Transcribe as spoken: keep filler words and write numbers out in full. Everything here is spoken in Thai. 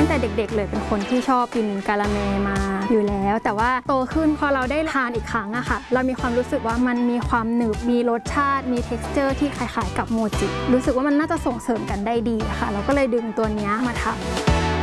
แต่เด็กๆเลยเป็นคนที่ชอบกินกาละแมมาอยู่แล้วแต่ว่าโตขึ้นพอเราได้ทานอีกครั้งอะค่ะเรามีความรู้สึกว่ามันมีความหนึบมีรสชาติมี texture ที่คล้ายๆกับโมจิรู้สึกว่ามันน่าจะส่งเสริมกันได้ดีค่ะเราก็เลยดึงตัวนี้มาทำ